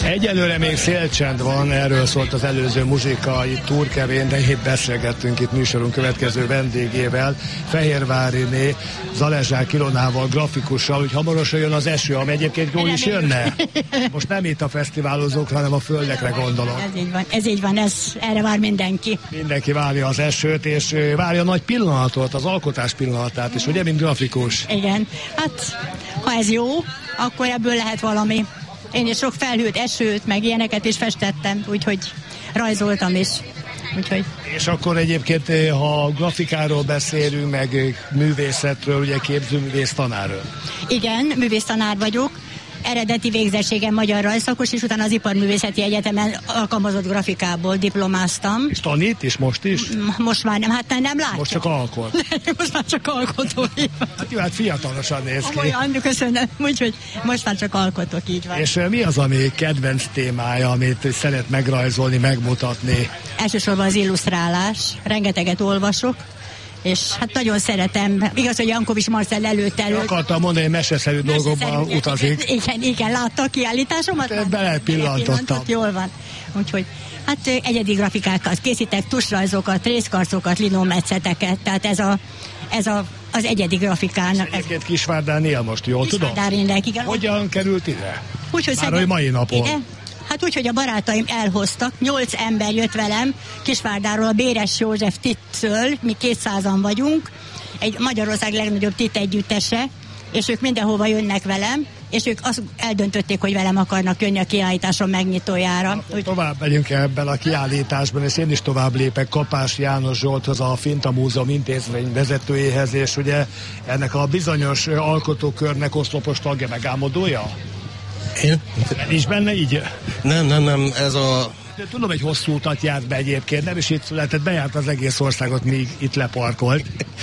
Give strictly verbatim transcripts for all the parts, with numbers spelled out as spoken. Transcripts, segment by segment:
Egyelőre még szélcsend van, erről szólt az előző muzsika itt Turkevén, de itt beszélgettünk itt műsorunk következő vendégével, Fehérváriné Zalezsák Ilonával, grafikussal, hogy hamarosan jön az eső, ami egyébként jól is jönne. Most nem itt a fesztiválozókra, hanem a földekre gondolok. Ez így van, ez így van, ez, erre vár mindenki. Mindenki várja az esőt, és várja a nagy pillanatot, az alkotás pillanatát is, ugye, mint grafikus. Igen, hát ha ez jó, akkor ebből lehet valami. Én is sok felhőt, esőt, meg ilyeneket is festettem, úgyhogy rajzoltam is. Úgyhogy. És akkor egyébként, ha grafikáról beszélünk, meg művészetről, ugye képzőművész tanárról. Igen, művésztanár vagyok. Eredeti végzettségem magyar rajzszakos, és utána az Iparművészeti Egyetemen alkalmazott grafikából diplomáztam. És tanít is, most is? Most már nem, hát nem látja. Most csak alkot. Most már csak alkotó. Hát jó, hát fiatalosan néz ki. Olyan, köszönöm, úgyhogy most már csak alkotok, így van. És mi az, ami kedvenc témája, amit szeret megrajzolni, megmutatni? Elsősorban az illusztrálás, rengeteget olvasok, és hát nagyon szeretem, igaz, hogy Jankovics Marcell előtt előtt. Akartam mondani, hogy meseszerű dolgokban utazik. Igen, igen, látta a kiállításomat? Belepillantottam. Jól van. Úgyhogy, hát egyedi grafikákat készítek, tusrajzokat, részkarcokat, linometszетeket, tehát ez a, ez a az egyedi grafikának. Egyébként Kisvárdán él most, jól tudom? Kisvárdán, igen. Hogyan került ide? Úgy, hogy már a mai napon. Ide? Hát úgy, hogy a barátaim elhoztak, nyolc ember jött velem Kisvárdáról, a Béres József Tittől, mi kétszázan vagyunk, egy Magyarország legnagyobb tit együttese, és ők mindenhova jönnek velem, és ők azt eldöntötték, hogy velem akarnak jönni a kiállításon megnyitójára. Úgy... Tovább megyünk ebben a kiállításban, és én is tovább lépek Kapás János Zsolthoz, a Finta Múzeum intézmény vezetőjéhez, és ugye ennek a bizonyos alkotókörnek oszlopos tagja, megálmodója? Én? Nincs benne így? Nem, nem, nem, ez a... De tudom, hogy hosszú utat járt be egyébként, nem is itt született, bejárt az egész országot, míg itt leparkolt.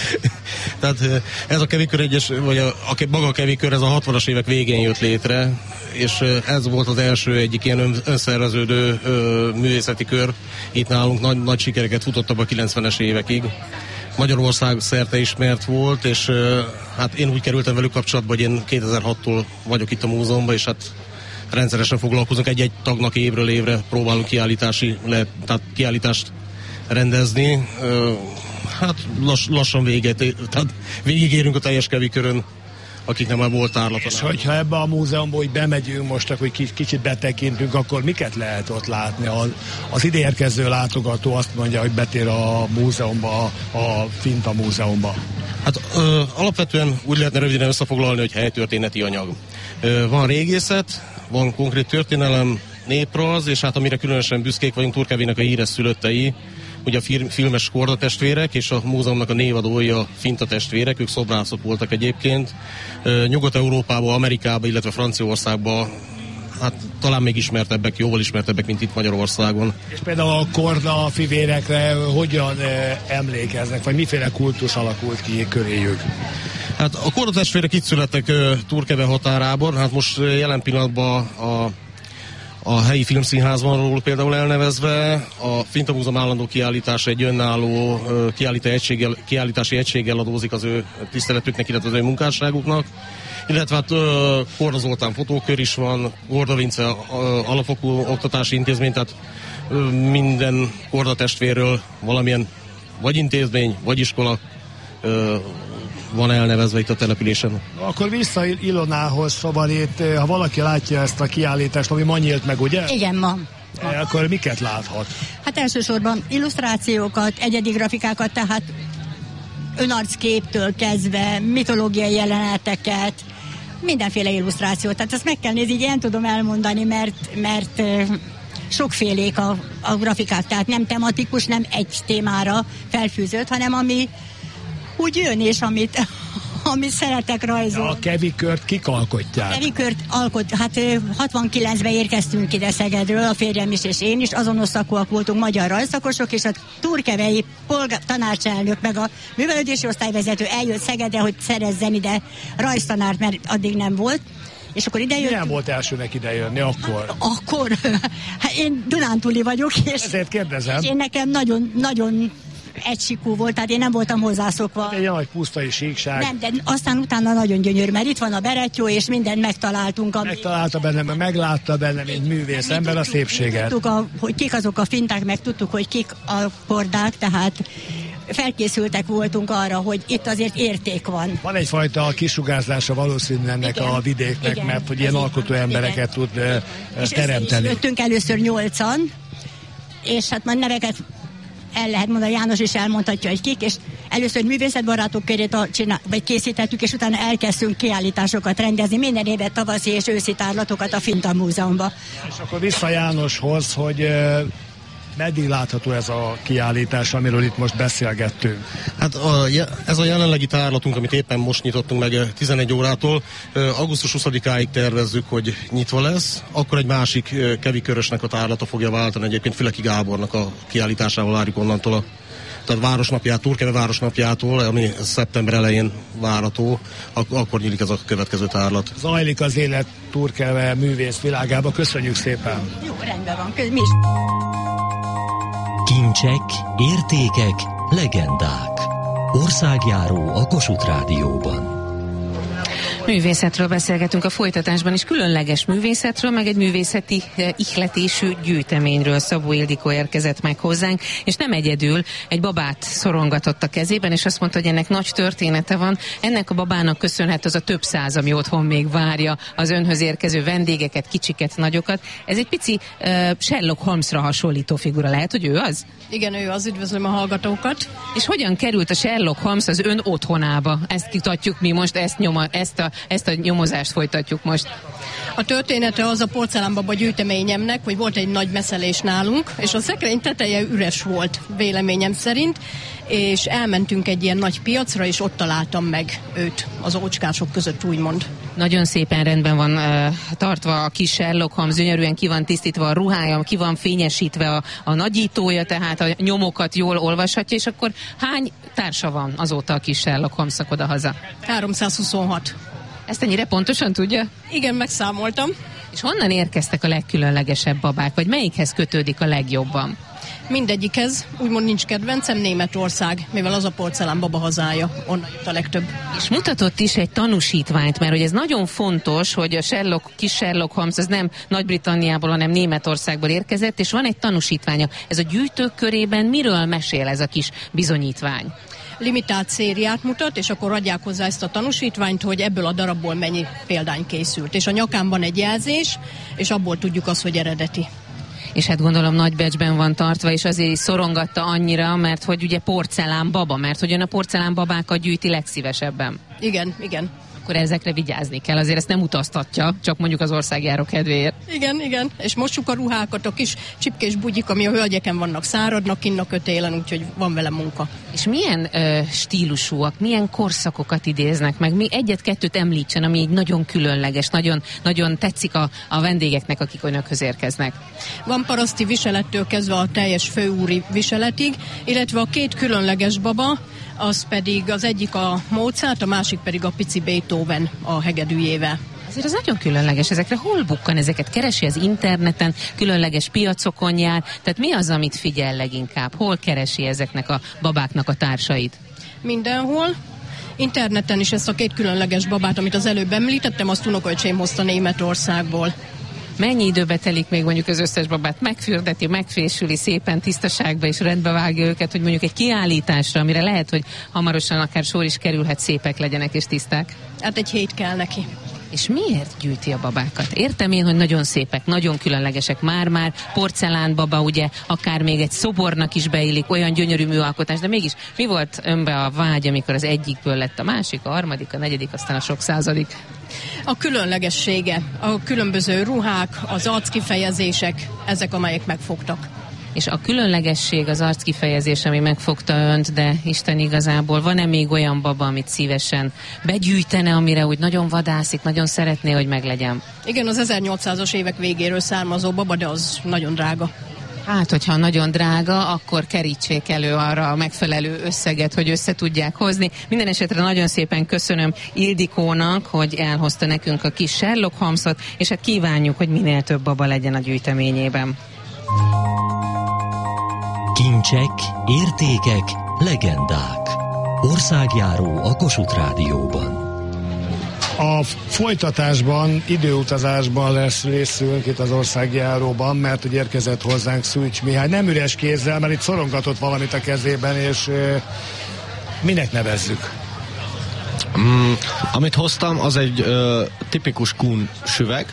Tehát ez a kevikör egyes, vagy a, a maga a kevikör, ez a hatvanas évek végén jött létre, és ez volt az első egyik ilyen ön, önszerveződő ö, művészeti kör. Itt nálunk nagy, nagy sikereket futottak a kilencvenes évekig. Magyarország szerte ismert volt, és hát én úgy kerültem velük kapcsolatba, hogy én kétezer-hattól vagyok itt a múzeumban, és hát rendszeresen foglalkozunk, egy-egy tagnak évről évre próbálunk kiállítási, le, tehát kiállítást rendezni. Hát lass, lassan véget, tehát végigérünk a teljes kevikörön, akiknek már volt tárlata. És hogyha ebbe a múzeumban, hogy bemegyünk most, hogy kicsit betekintünk, akkor miket lehet ott látni? Az, az ideérkező látogató azt mondja, hogy betér a múzeumba, a Finta Múzeumba. Hát ö, alapvetően úgy lehetne röviden összefoglalni, hogy helytörténeti anyag. Ö, van régészet, van konkrét történelem, néprajz, és hát amire különösen büszkék vagyunk, Turkevének a híres szülöttei, ugye a fir- filmes Korda testvérek, és a múzeumnak a névadója a Finta testvérek, ők szobrászok voltak egyébként. Ö, Nyugat-Európában, Amerikában, illetve Franciaországban hát talán még ismertebbek, jóval ismertebbek, mint itt Magyarországon. És például a Korda fivérekre hogyan e, emlékeznek, vagy miféle kultusz alakult ki köréjük? Hát a Korda testvérek itt születtek uh, Turkeve határában, hát most uh, jelen pillanatban a, a helyi filmszínház van róla például elnevezve, a Finta Múzeum állandó kiállítása egy önálló uh, kiállító egységgel, kiállítási egységgel adózik az ő tiszteletüknek, illetve az ő munkásságuknak. Illetve hát uh, Korda Zoltán fotókör is van, Korda Vince uh, alapfokú oktatási intézmény, tehát uh, minden Korda testvérről valamilyen vagy intézmény, vagy iskola uh, van elnevezve itt a településen. Akkor vissza Ilonához, szóval itt, ha valaki látja ezt a kiállítást, ami ma nyílt meg, ugye? Igen, ma. ma. E, akkor miket láthat? Hát elsősorban illusztrációkat, egyedi grafikákat, tehát önarcképtől kezdve, mitológiai jeleneteket, mindenféle illusztrációt. Tehát ezt meg kell nézni, így én tudom elmondani, mert, mert sokfélék a, a grafikák, tehát nem tematikus, nem egy témára felfűzött, hanem ami úgy jön, és amit, amit szeretek rajzolni. A kevikört kik alkotják? A kevikört alkot, hát hatvankilencben érkeztünk ide Szegedről, a férjem is és én is, azonos szakúak voltunk, magyar rajzszakosok, és a turkevei polgár, tanácselnök, meg a művelődési osztályvezető eljött Szegedre, hogy szerezzen ide rajztanárt, mert addig nem volt. És akkor ide milyen volt elsőnek ide jönni akkor? Akkor, hát én dunántúli vagyok, és, ezért kérdezem. És én nekem nagyon, nagyon egysikú volt, tehát én nem voltam hozzászokva. Egy nagy pusztai síkság. Nem, de aztán utána nagyon gyönyörű, mert itt van a berettyó, és mindent megtaláltunk. Ami... Megtalálta bennem, meglátta bennem, mint művész ember a szépséget. Tudtuk, a, hogy kik azok a finták, meg tudtuk, hogy kik a kordák, tehát felkészültek voltunk arra, hogy itt azért érték van. Van egyfajta kisugárzása valószínűleg ennek igen, a vidéknek, igen, mert hogy ilyen alkotó embereket igen. tud uh, teremteni. És jöttünk először nyolcan, és hát majd neveket el lehet mondani, János is elmondhatja, hogy kik, és először művészetbarátok körét csinál, vagy készítettük, és utána elkezdtünk kiállításokat rendezni, minden évet tavaszi és őszi tárlatokat a Finta Múzeumban. És akkor vissza Jánoshoz, hogy uh, meddig látható ez a kiállítás, amiről itt most beszélgettünk? Hát a, ez a jelenlegi tárlatunk, amit éppen most nyitottunk meg tizenegy órától, augusztus huszadikáig tervezzük, hogy nyitva lesz. Akkor egy másik Kevi Körösnek a tárlata fogja váltani, egyébként Füleki Gábornak a kiállításával várjuk onnantól a tehát városnapját, Turkeve városnapjától, ami szeptember elején várható, ak- akkor nyílik ez a következő tárlat. Zajlik az élet Turkeve művész világába. Köszönjük szépen! Jó, rendben van. Mi is. Kincsek, értékek, legendák. Országjáró a Kossuth Rádióban. Művészetről beszélgetünk a folytatásban is, különleges művészetről, meg egy művészeti ihletésű gyűjteményről. Szabó Ildikó érkezett meg hozzánk, és nem egyedül, egy babát szorongatott a kezében, és azt mondta, hogy ennek nagy története van. Ennek a babának köszönhet az a több száz, ami otthon még várja az önhöz érkező vendégeket, kicsiket, nagyokat. Ez egy pici uh, Sherlock Holmesra hasonlító figura. Lehet, hogy ő az? Igen, ő az, üdvözlöm a hallgatókat. És hogyan került a Sherlock Holmes az ön otthonába? Ezt kitatjuk mi most, ezt, nyoma, ezt, a, ezt a nyomozást folytatjuk most. A története az a porcelánbaba gyűjteményemnek, hogy volt egy nagy messzelés nálunk, és a szekrény teteje üres volt, véleményem szerint, és elmentünk egy ilyen nagy piacra, és ott találtam meg őt az ócskások között, úgymond. Nagyon szépen rendben van uh, tartva a kis Sherlock Holmes, gyönyörűen ki van tisztítva a ruhája, ki van fényesítve a, a nagyítója, tehát a nyomokat jól olvashatja, és akkor hány társa van azóta a kis Sherlock Holmes-nak oda-haza? háromszázhuszonhat. Ezt ennyire pontosan tudja? Igen, megszámoltam. És honnan érkeztek a legkülönlegesebb babák, vagy melyikhez kötődik a legjobban? Mindegyikhez, úgymond nincs kedvencem, Németország, mivel az a porcelán baba hazája, onnan jött a legtöbb. És mutatott is egy tanúsítványt, mert hogy ez nagyon fontos, hogy a Sherlock, kis Sherlock Holmes, ez nem Nagy-Britanniából, hanem Németországból érkezett, és van egy tanúsítványa. Ez a gyűjtők körében miről mesél ez a kis bizonyítvány? Limitált szériát mutat, és akkor adják hozzá ezt a tanúsítványt, hogy ebből a darabból mennyi példány készült. És a nyakán van egy jelzés, és abból tudjuk azt, hogy eredeti. És hát gondolom nagybecsben van tartva, és azért szorongatta annyira, mert hogy ugye porcelán baba, mert hogy ön a porcelán babákat gyűjti legszívesebben. Igen, igen. Akkor ezekre vigyázni kell, azért ezt nem utaztatja, csak mondjuk az országjáró kedvéért. Igen, igen, és mossuk a ruhákat, a kis csipkés bugyik, ami a hölgyeken vannak, száradnak kinn a kötélen, úgyhogy van vele munka. És milyen ö, stílusúak, milyen korszakokat idéznek meg? Mi egyet-kettőt említsen, ami így nagyon különleges, nagyon, nagyon tetszik a, a vendégeknek, akik önökhöz érkeznek. Van paraszti viselettől kezdve a teljes főúri viseletig, illetve a két különleges baba, az pedig az egyik a Mozart, a másik pedig a pici Beethoven a hegedűjével. Azért az nagyon különleges. Ezekre hol bukkan? Ezeket keresi az interneten, különleges piacokon jár. Tehát mi az, amit figyel leginkább? Hol keresi ezeknek a babáknak a társait? Mindenhol. Interneten is ezt a két különleges babát, amit az előbb említettem, azt unokaöcsém hozta Németországból. Mennyi időbe telik még mondjuk az összes babát? Megfürdeti, megfésüli, szépen tisztaságba és rendbe vágja őket, hogy mondjuk egy kiállításra, amire lehet, hogy hamarosan akár sor is kerülhet, szépek legyenek és tiszták? Hát egy hét kell neki. És miért gyűjti a babákat? Értem én, hogy nagyon szépek, nagyon különlegesek. Már-már porcelánbaba, ugye, akár még egy szobornak is beillik, olyan gyönyörű műalkotás, de mégis mi volt önbe a vágy, amikor az egyikből lett a másik, a harmadik, a negyedik, aztán a sok századik? A különlegessége, a különböző ruhák, az arckifejezések, ezek, amelyek megfogtak. És a különlegesség, az arckifejezés, ami megfogta önt, de Isten igazából van-e még olyan baba, amit szívesen begyűjtene, amire úgy nagyon vadászik, nagyon szeretné, hogy meglegyen? Igen, az ezernyolcszázas évek végéről származó baba, de az nagyon drága. Hát, hogyha nagyon drága, akkor kerítsék elő arra a megfelelő összeget, hogy össze tudják hozni. Minden esetre nagyon szépen köszönöm Ildikónak, hogy elhozta nekünk a kis Sherlock Holmesot, és hát kívánjuk, hogy minél több baba legyen a gyűjteményében. Kincsek, értékek, legendák. Országjáró a Kossuth Rádióban. A folytatásban, időutazásban lesz részünk itt az országjáróban, mert hogy érkezett hozzánk Szűcs Mihály. Nem üres kézzel, mert itt szorongatott valamit a kezében, és e, minek nevezzük? Mm, amit hoztam, az egy ö, tipikus kun süveg.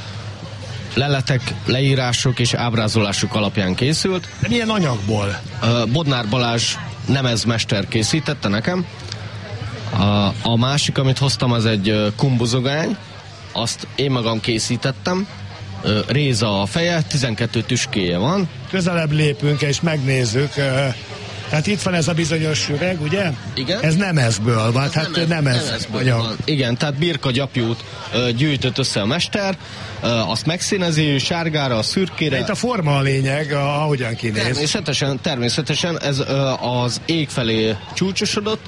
Leletek, leírások és ábrázolások alapján készült. De milyen anyagból? Ö, Bodnár Balázs nemezmester készítette nekem. A, a másik, amit hoztam, az egy kumbuzogány, azt én magam készítettem, réza a feje, tizenkettő tüskéje van. Közelebb lépünk és megnézzük, tehát itt van ez a bizonyos üveg, ugye? Igen. Ez nemezből van, hát nem, nem ez anyag. Igen, tehát birka gyapjút gyűjtött össze a mester, azt megszínezi sárgára, a szürkére. De itt a forma a lényeg, ahogyan kinéz. Természetesen, természetesen ez az ég felé csúcsosodott,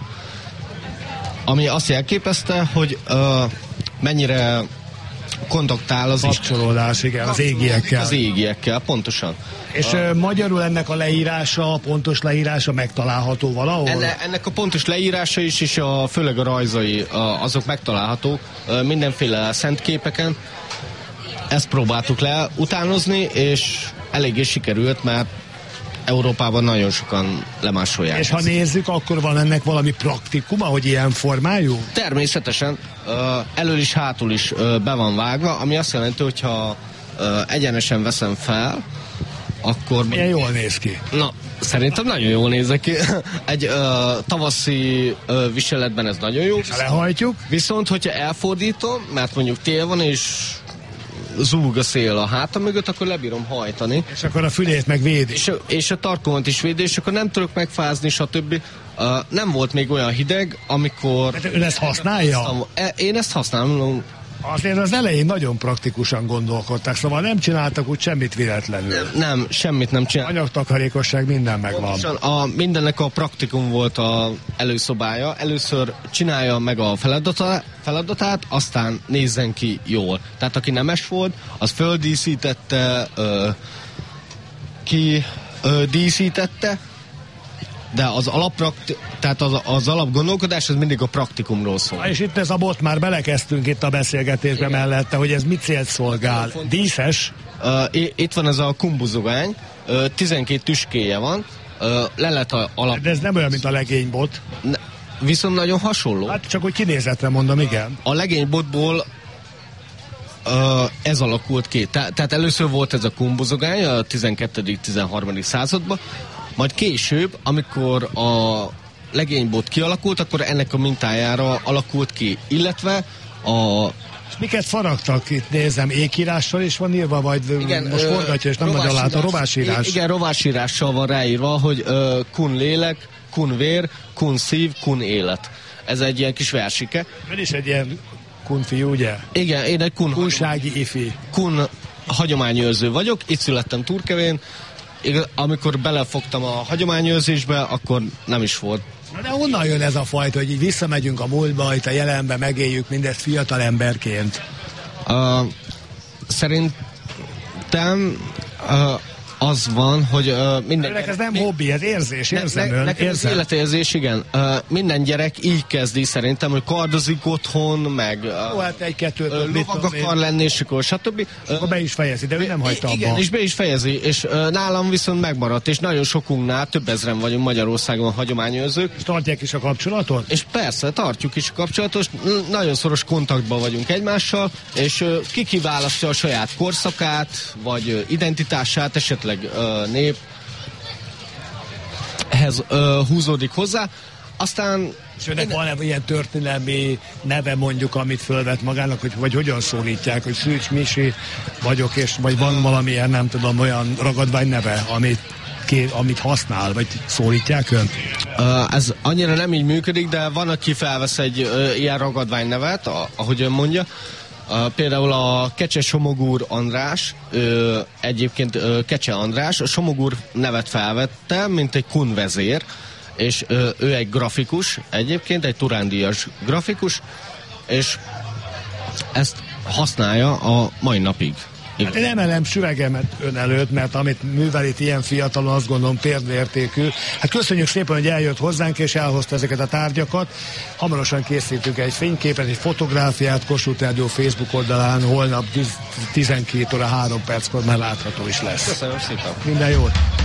ami azt jelképezte, hogy uh, mennyire kontaktál az kapcsolódás, igen, az égiekkel. Az égiekkel, pontosan. És uh, magyarul ennek a leírása, a pontos leírása megtalálható valahol? Enne, ennek a pontos leírása is, és a, főleg a rajzai, a, azok megtalálhatók uh, mindenféle szentképeken. Ezt próbáltuk le utánozni, és eléggé sikerült, mert Európában nagyon sokan lemásolják. És ha nézzük, akkor van ennek valami praktikuma, hogy ilyen formájú? Természetesen. Elől is, hátul is be van vágva, ami azt jelenti, hogyha egyenesen veszem fel, akkor... Milyen jól néz ki. Na, szerintem nagyon jól néz ki. Egy uh, tavaszi uh, viseletben ez nagyon jó. És ha lehajtjuk? Viszont, hogyha elfordítom, mert mondjuk tél van, és zúg a szél a hátam mögött, akkor lebírom hajtani. És akkor a fülét meg védi. És, és a tarkómat is védi, és akkor nem tudok megfázni, stb. Uh, nem volt még olyan hideg, amikor... Hát ön ezt használja? Én ezt használom. Azért az elején nagyon praktikusan gondolkodtak, szóval nem csináltak úgy semmit véletlenül. Nem, semmit nem csináltak. Anyagtakarékosság, minden megvan. A, mindennek a praktikum volt a előszobája. Először csinálja meg a feladatát, feladatát, aztán nézzen ki jól. Tehát aki nemes volt, az földíszítette, ö, ki ö, díszítette, de az alapprakt, tehát az, az alapgondolkodás az mindig a praktikumról szól. És itt ez a bot, már belekezdtünk itt a beszélgetésbe mellette, hogy ez mit célt szolgál. Díszes? Uh, itt van ez a kumbuzogány, uh, tizenkét tüskéje van, uh, lelet a alap... De ez nem olyan, mint a legénybot. Ne, viszont nagyon hasonló. Hát csak hogy kinézetre mondom, igen. A legénybotból uh, ez alakult ki. Te, tehát először volt ez a kumbuzogány a tizenkettedik-tizenharmadik században, majd később, amikor a legénybot kialakult, akkor ennek a mintájára alakult ki, illetve a... És miket faragtak itt, nézem, ékírással is van írva, vagy igen, most forgatja, és nem nagyon lát a rovásírás? Igen, rovásírással van ráírva, hogy uh, kun lélek, kun vér, kun szív, kun élet. Ez egy ilyen kis versike. Ön is egy ilyen kun fiú, ugye? Igen, én egy kun... Kunsági ifi. Kun hagyományőrző vagyok, itt születtem Turkevén. Amikor belefogtam a hagyományőrzésbe, akkor nem is volt. De honnan jön ez a fajta, hogy így visszamegyünk a múltba, itt a jelenbe megéljük mindezt fiatal emberként? Uh, szerintem uh, az van, hogy uh, minden... Gyerek, ez nem mi, hobbi, ez érzés, érzem ne, ön, nekem érzem. ez életérzés, igen. Uh, minden gyerek így kezdi szerintem, hogy kardozik otthon, meg uh, hát egy-kettőt uh, lovag akar lenni, és akkor stb. Uh, akkor be is fejezi, de ő nem hagyta igen, abba. És be is fejezi, és uh, nálam viszont megmaradt, és nagyon sokunknál, több ezren vagyunk Magyarországon hagyományőrzők. És tartják is a kapcsolatot? És persze, tartjuk is a kapcsolatot, nagyon szoros kontaktban vagyunk egymással, és uh, ki kiválasztja a saját korszakát, vagy uh, identitását, esetleg uh, nép ehhez uh, húzódik hozzá. Aztán... És önnek van ilyen történelmi neve mondjuk, amit fölvet magának, hogy, vagy hogyan szólítják, hogy Szűcs Misi vagyok, és vagy van valamilyen, nem tudom, olyan ragadvány neve, amit, ki, amit használ, vagy szólítják önt? Uh, ez annyira nem így működik, de van, aki felvesz egy uh, ilyen ragadvány nevet, a, ahogy ön mondja. Uh, például a Kecse Somogúr András, uh, egyébként uh, Kecse András, a Somogúr nevet felvette, mint egy kun vezér, és uh, ő egy grafikus, egyébként egy Turán-díjas grafikus, és ezt használja a mai napig. Hát én emelem süvegemet ön előtt, mert amit művel itt ilyen fiatalon, azt gondolom példaértékű. Hát köszönjük szépen, hogy eljött hozzánk és elhozta ezeket a tárgyakat. Hamarosan készítünk egy fényképet, egy fotográfiát Kossuth Rádió Facebook oldalán, holnap tizenkét óra három perckor már látható is lesz. Köszönöm szépen. Minden jót!